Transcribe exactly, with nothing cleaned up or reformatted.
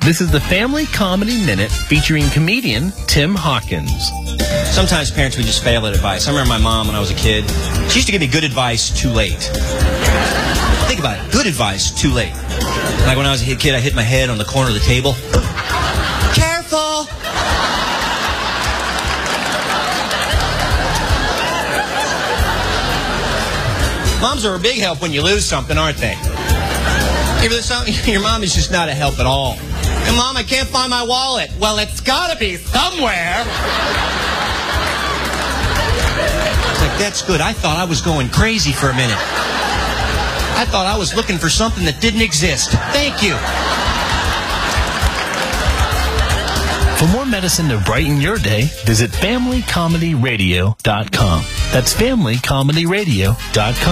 This is the Family Comedy Minute featuring comedian Tim Hawkins. Sometimes parents would just fail at advice. I remember my mom when I was a kid. She used to give me good advice too late. Think about it. Good advice too late. Like when I was a kid, I hit my head on the corner of the table. Careful! Moms are a big help when you lose something, aren't they? You lose something, your mom is just not a help at all. And Mom, I can't find my wallet. Well, it's gotta be somewhere. It's like, that's good. I thought I was going crazy for a minute. I thought I was looking for something that didn't exist. Thank you. For more medicine to brighten your day, visit family comedy radio dot com. That's family comedy radio dot com.